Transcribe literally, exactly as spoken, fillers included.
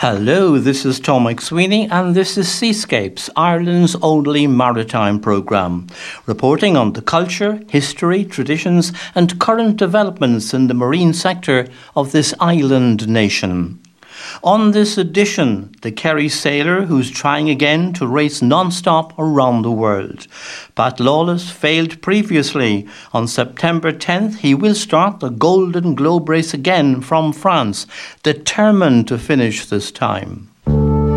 Hello, this is Tom McSweeney and this is Seascapes, Ireland's only maritime programme, reporting on the culture, history, traditions and current developments in the marine sector of this island nation. On this edition, the Kerry sailor who's trying again to race non-stop around the world. Pat Lawless failed previously. On September tenth, he will start the Golden Globe race again from France, determined to finish this time.